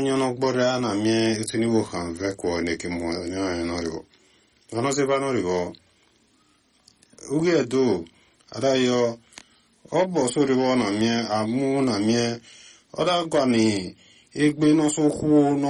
anyo no gbore na mie etiniwo kan vekwo ne kimo no rivo ono se va no rivo uge do adayo obo so rivo na mie amu na mie oda gwani egbe no so hu no